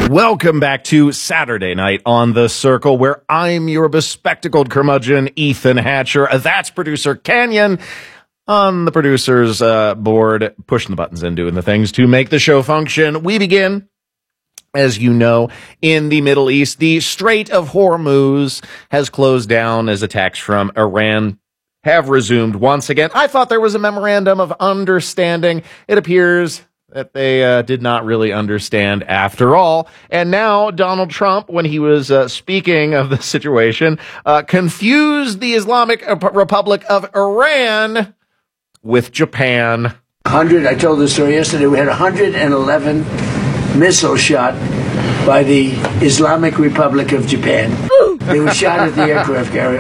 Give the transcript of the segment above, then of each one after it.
Welcome back to Saturday Night on The Circle, where I'm your bespectacled curmudgeon, Ethan Hatcher. That's producer Canyon on the producer's board, pushing the buttons and doing the things to make the show function. We begin, as you know, in the Middle East. The Strait of Hormuz has closed down as attacks from Iran have resumed once again. I thought there was a memorandum of understanding. It appears that they did not really understand after all. And now Donald Trump, when he was speaking of the situation, confused the Islamic Republic of Iran with Japan. I told the story yesterday, we had 111 missiles shot by the Islamic Republic of Japan. They were shot at the aircraft carrier.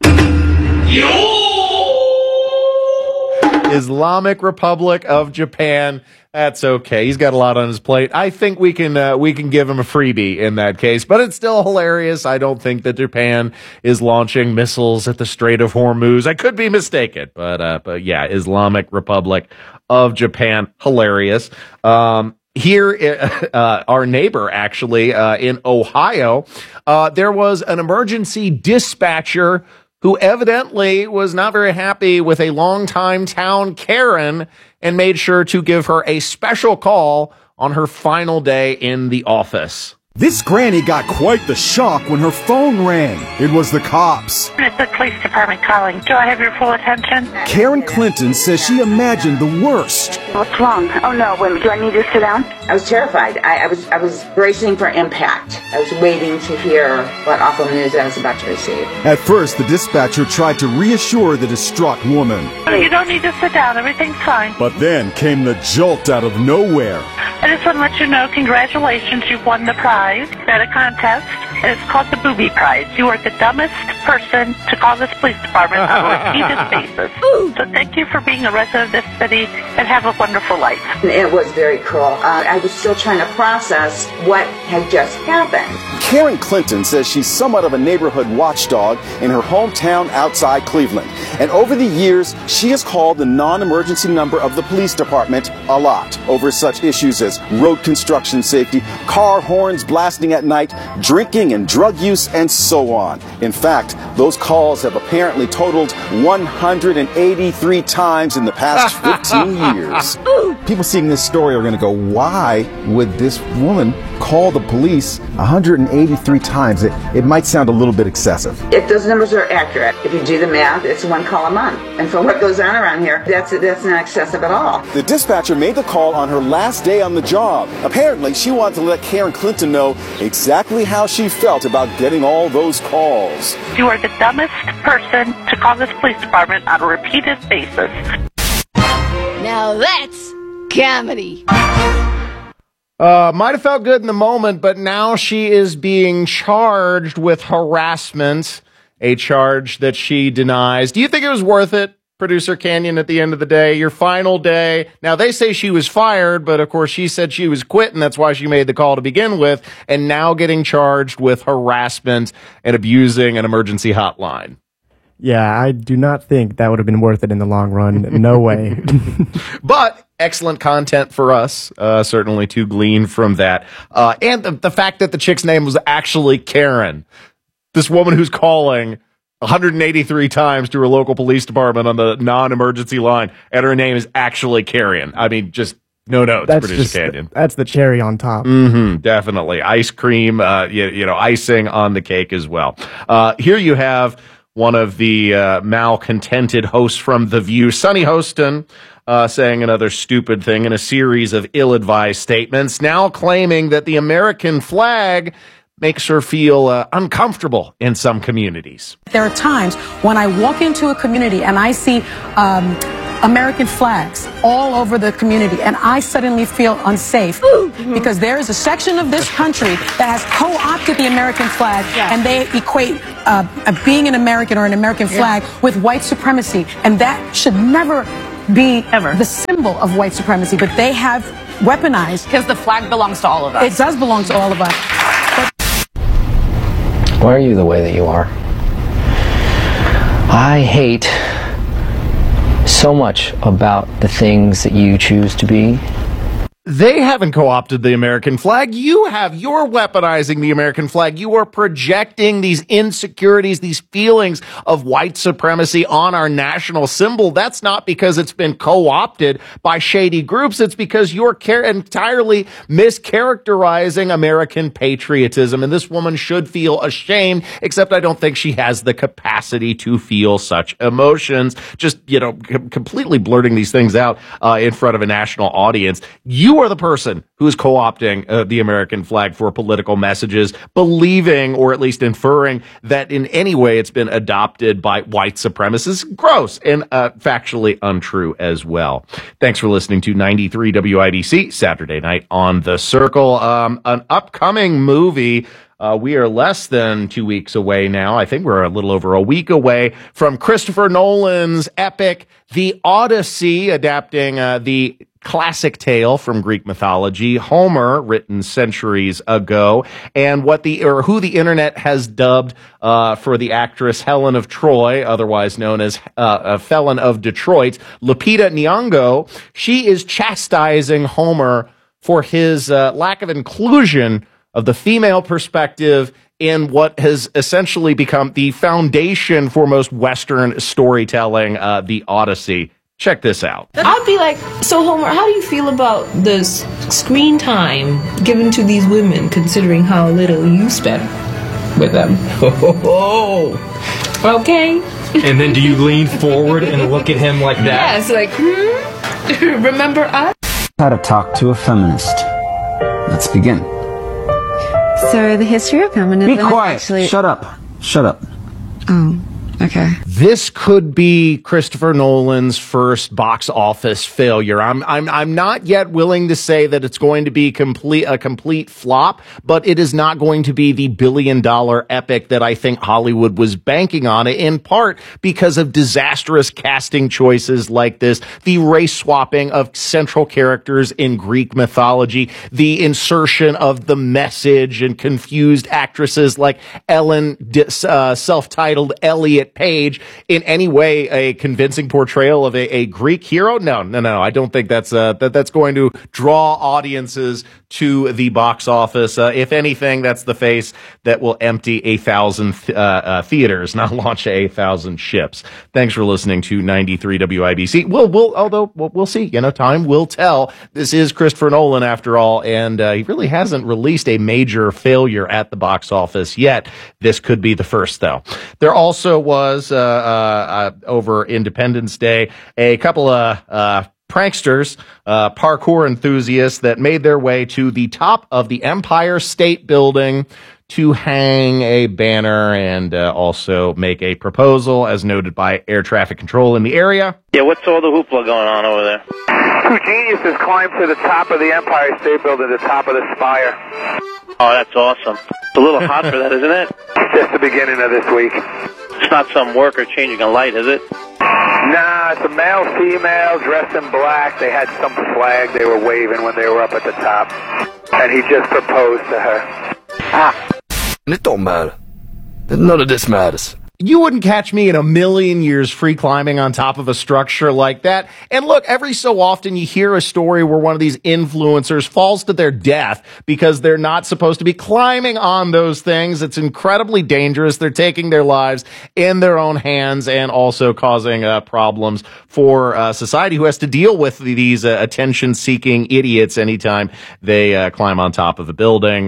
Islamic Republic of Japan. That's okay. He's got a lot on his plate. I think we can give him a freebie in that case, but it's still hilarious. I don't think that Japan is launching missiles at the Strait of Hormuz. I could be mistaken, but yeah, Islamic Republic of Japan. Hilarious. Here, our neighbor, actually, in Ohio, there was an emergency dispatcher who evidently was not very happy with a longtime town Karen and made sure to give her a special call on her final day in the office. This granny got quite the shock when her phone rang. It was the cops. It's the police department calling. Do I have your full attention? Karen Clinton says she imagined the worst. What's wrong? Oh no, wait, do I need to sit down? I was terrified. I was bracing for impact. I was waiting to hear what awful news I was about to receive. At first, the dispatcher tried to reassure the distraught woman. You don't need to sit down. Everything's fine. But then came the jolt out of nowhere. I just want to let you know, congratulations, you've won the prize at a contest. And it's called the Booby Prize. You are the dumbest person to call this police department on a repeated basis. So thank you for being a resident of this city and have a wonderful life. It was very cruel. I was still trying to process what had just happened. Karen Clinton says she's somewhat of a neighborhood watchdog in her hometown outside Cleveland. And over the years, she has called the non-emergency number of the police department a lot over such issues as road construction safety, car horns blasting at night, drinking and drug use, and so on. In fact, those calls have apparently totaled 183 times in the past 15 years. People seeing this story are going to go, why would this woman call the police 183 times? It might sound a little bit excessive. If those numbers are accurate, if you do the math, it's one call a month. And for what goes on around here, that's not excessive at all. The dispatcher made the call on her last day on the job. Apparently, she wanted to let Karen Clinton know exactly how she felt about getting all those calls. You are the dumbest person to call this police department on a repeated basis. Now that's comedy. Might have felt good in the moment, but now she is being charged with harassment, a charge that she denies. Do you think it was worth it, Producer Canyon, at the end of the day? Your final day. Now, they say she was fired, but of course she said she was quitting. That's why she made the call to begin with, and now getting charged with harassment and abusing an emergency hotline. Yeah, I do not think that would have been worth it in the long run. No way. But excellent content for us, certainly to glean from that. And the fact that the chick's name was actually Karen. This woman who's calling 183 times to her local police department on the non-emergency line, and her name is actually Karen. I mean, just no notes, Producer Canyon. That's the cherry on top. Definitely. Ice cream, icing on the cake as well. Here you have one of the malcontented hosts from The View, Sunny Hostin, saying another stupid thing in a series of ill-advised statements, now claiming that the American flag makes her feel uncomfortable in some communities. There are times when I walk into a community and I see American flags all over the community, and I suddenly feel unsafe because there is a section of this country that has co-opted the American flag, and they equate being an American or an American flag with white supremacy, and that should never be the symbol of white supremacy, but they have weaponized. Because the flag belongs to all of us. It does belong to all of us. Why are you the way that you are? I hate so much about the things that you choose to be. They haven't co-opted the American flag. You have. You're weaponizing the American flag. You are projecting these insecurities, these feelings of white supremacy on our national symbol. That's not because it's been co-opted by shady groups. It's because you're entirely mischaracterizing American patriotism. And this woman should feel ashamed, except I don't think she has the capacity to feel such emotions. Just, completely blurting these things out in front of a national audience. You are the person who is co-opting the American flag for political messages, believing or at least inferring that in any way it's been adopted by white supremacists. Gross and factually untrue as well. Thanks for listening to 93 WIBC Saturday Night on The Circle. An upcoming movie. We are less than 2 weeks away now. I think we're a little over a week away from Christopher Nolan's epic The Odyssey, adapting the classic tale from Greek mythology, Homer, written centuries ago, and who the internet has dubbed for the actress Helen of Troy, otherwise known as Felon of Detroit, Lupita Nyong'o. She is chastising Homer for his lack of inclusion of the female perspective in what has essentially become the foundation for most Western storytelling, the Odyssey. Check this out. I'd be like, so Homer, how do you feel about the screen time given to these women, considering how little you spend with them? Okay. And then do you lean forward and look at him like that? Yes, like, remember us? How to talk to a feminist. Let's begin. So the history of feminism. Be quiet. Actually... Shut up. Shut up. Oh. Okay. This could be Christopher Nolan's first box office failure. I'm not yet willing to say that it's going to be a complete flop, but it is not going to be the billion-dollar epic that I think Hollywood was banking on, in part because of disastrous casting choices like this, the race swapping of central characters in Greek mythology, the insertion of The Message and confused actresses like Ellen, self-titled Elliot Page, in any way a convincing portrayal of a Greek hero. No. I don't think that's going to draw audiences to the box office. If anything, that's the face that will empty 1,000 theaters, not launch 1,000 ships. Thanks for listening to 93 WIBC. We'll see. Time will tell. This is Christopher Nolan after all, and he really hasn't released a major failure at the box office yet. This could be the first, though. There also was over Independence Day a couple of pranksters, parkour enthusiasts that made their way to the top of the Empire State Building to hang a banner and also make a proposal, as noted by air traffic control in the area. Yeah, what's all the hoopla going on over there? Two geniuses climbed to the top of the Empire State Building, the top of the spire. Oh, that's awesome. It's a little hot for that, isn't it? Just the beginning of this week. It's not some worker changing a light, is it? Nah, it's a male-female dressed in black. They had some flag they were waving when they were up at the top. And he just proposed to her. It don't matter. None of this matters. You wouldn't catch me in a million years free climbing on top of a structure like that. And look, every so often you hear a story where one of these influencers falls to their death because they're not supposed to be climbing on those things. It's incredibly dangerous. They're taking their lives in their own hands and also causing problems for society, who has to deal with these attention-seeking idiots anytime they climb on top of a building.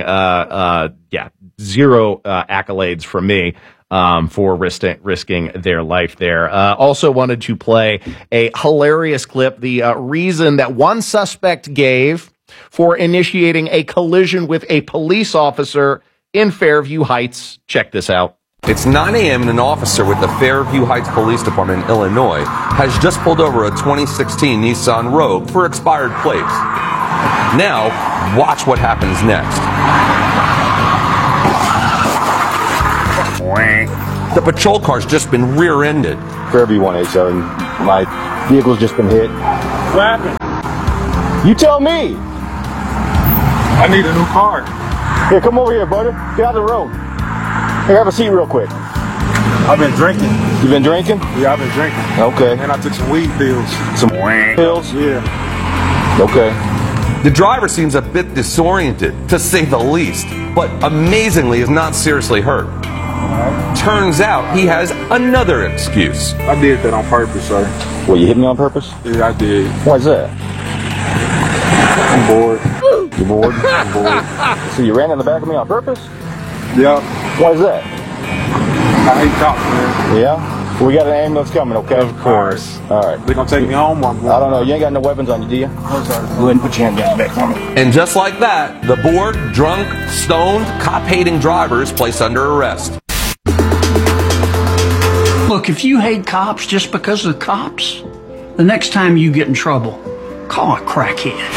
Zero accolades from me for risking their life there. Also wanted to play a hilarious clip, the reason that one suspect gave for initiating a collision with a police officer in Fairview Heights. Check this out. It's 9 a.m. and an officer with the Fairview Heights Police Department in Illinois has just pulled over a 2016 Nissan Rogue for expired plates. Now, watch what happens next. The patrol car's just been rear-ended. Fairview 187. My vehicle's just been hit. What happened? You tell me. I need a new car. Here, come over here, brother. Get out of the road. Here, have a seat real quick. I've been drinking. You been drinking? Yeah, I've been drinking. Okay. And I took some weed pills. Some pills? Yeah. Okay. The driver seems a bit disoriented, to say the least, but amazingly is not seriously hurt. Turns out he has another excuse. I did that on purpose, sir. Well, you hit me on purpose? Yeah, I did. Why's that? I'm bored. You bored? I'm bored. So you ran in the back of me on purpose? Yeah. Why's that? I hate cops, man. Yeah? Well, we got an ambulance coming, okay? Of course. All right. They gonna take me home? Or I don't know. You ain't got no weapons on you, do you? No, sir. Go ahead and put your handgun back on me. And just like that, the bored, drunk, stoned, cop-hating driver is placed under arrest. Look, if you hate cops just because of the cops, the next time you get in trouble, call a crackhead.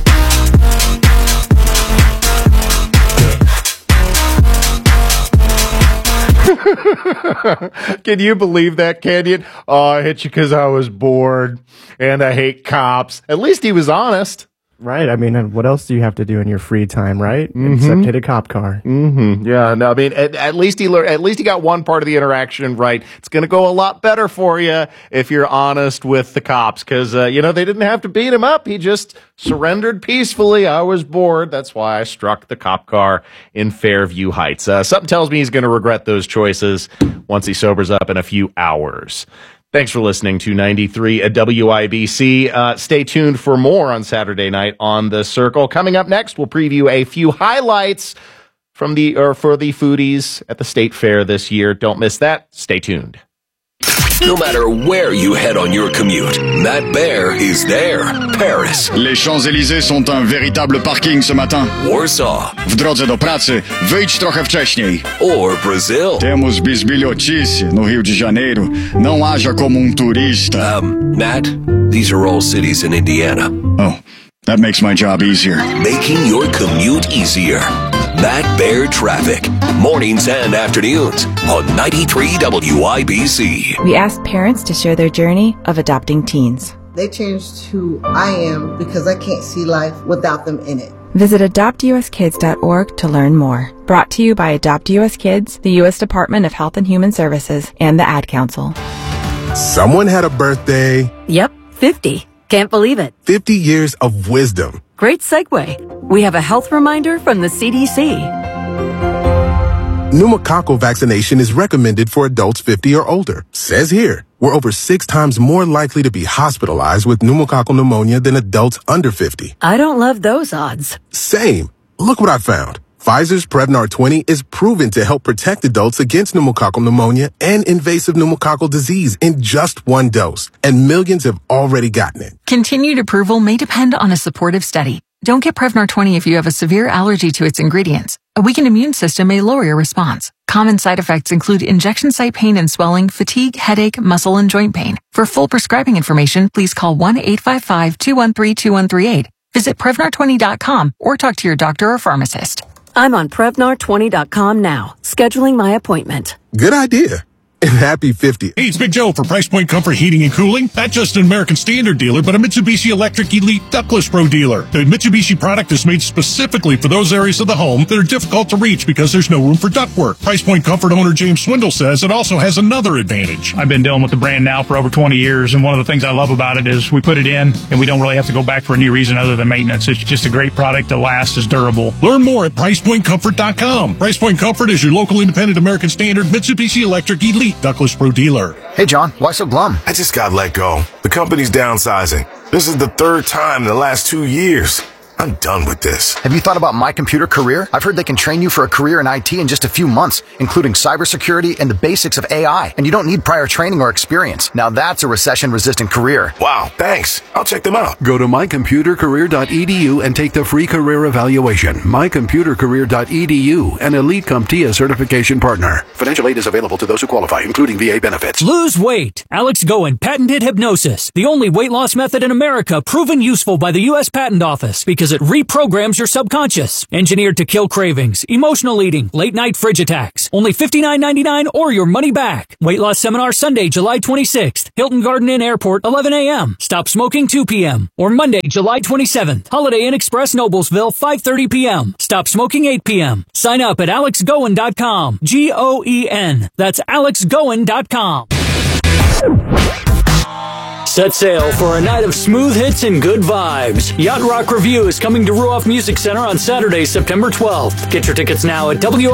Can you believe that, Canyon? Oh, I hit you because I was bored and I hate cops. At least he was honest. Right. I mean, what else do you have to do in your free time, right? Except hit a cop car. Yeah. No, I mean, at least he learned. At least he got one part of the interaction right. It's going to go a lot better for you if you're honest with the cops, because they didn't have to beat him up. He just surrendered peacefully. I was bored. That's why I struck the cop car in Fairview Heights. Something tells me he's going to regret those choices once he sobers up in a few hours. Thanks for listening to 93 at WIBC. Stay tuned for more on Saturday night on The Circle. Coming up next, we'll preview a few highlights for the foodies at the State Fair this year. Don't miss that. Stay tuned. No matter where you head on your commute, Matt Bear is there. Paris. Les Champs-Élysées sont un véritable parking ce matin. Warsaw. W drodze do pracy, wyjdź trochę wcześniej. Or Brazil. Temos bisbilhotice no Rio de Janeiro. Não haja como turista. Matt, these are all cities in Indiana. Oh, that makes my job easier. Making your commute easier. Matt Bear Traffic. Mornings and afternoons on 93 WIBC. We asked parents to share their journey of adopting teens. They changed who I am because I can't see life without them in it. Visit adoptuskids.org to learn more. Brought to you by Adopt US Kids, the U.S. Department of Health and Human Services, and the Ad Council. Someone had a birthday. Yep, 50. Can't believe it. 50 years of wisdom. Great segue. We have a health reminder from the CDC. Pneumococcal vaccination is recommended for adults 50 or older. Says here, we're over 6 times more likely to be hospitalized with pneumococcal pneumonia than adults under 50. I don't love those odds. Same. Look what I found. Pfizer's Prevnar 20 is proven to help protect adults against pneumococcal pneumonia and invasive pneumococcal disease in just 1 dose, and millions have already gotten it. Continued approval may depend on a supportive study. Don't get Prevnar 20 if you have a severe allergy to its ingredients. A weakened immune system may lower your response. Common side effects include injection site pain and swelling, fatigue, headache, muscle, and joint pain. For full prescribing information, please call 1-855-213-2138. Visit Prevnar20.com or talk to your doctor or pharmacist. I'm on Prevnar20.com now, scheduling my appointment. Good idea. And happy 50. Hey, it's Big Joe for Price Point Comfort Heating and Cooling. Not just an American Standard dealer, but a Mitsubishi Electric Elite Ductless Pro dealer. The Mitsubishi product is made specifically for those areas of the home that are difficult to reach because there's no room for ductwork. Price Point Comfort owner James Swindle says it also has another advantage. I've been dealing with the brand now for over 20 years, and one of the things I love about it is we put it in, and we don't really have to go back for any reason other than maintenance. It's just a great product that lasts, is durable. Learn more at PricePointComfort.com. Price Point Comfort is your local independent American Standard Mitsubishi Electric Elite Ductless Pro dealer. Hey, John, why so glum? I just got let go. The company's downsizing. This is the 3rd time in the last 2 years. I'm done with this. Have you thought about My Computer Career? I've heard they can train you for a career in IT in just a few months, including cybersecurity and the basics of AI. And you don't need prior training or experience. Now that's a recession-resistant career. Wow, thanks. I'll check them out. Go to mycomputercareer.edu and take the free career evaluation. mycomputercareer.edu, an Elite CompTIA certification partner. Financial aid is available to those who qualify, including VA benefits. Lose weight. Alex Goen patented hypnosis, the only weight loss method in America proven useful by the U.S. Patent Office because it reprograms your subconscious. Engineered to kill cravings, emotional eating, late-night fridge attacks. Only $59.99 or your money back. Weight loss seminar Sunday, July 26th. Hilton Garden Inn Airport, 11 a.m. Stop smoking, 2 p.m. Or Monday, July 27th. Holiday Inn Express, Noblesville, 5:30 p.m. Stop smoking, 8 p.m. Sign up at alexgoen.com. Goen. That's alexgoen.com. set sail for a night of smooth hits and good vibes. Yacht Rock Review is coming to Ruoff Music Center on Saturday, September 12th. Get your tickets now at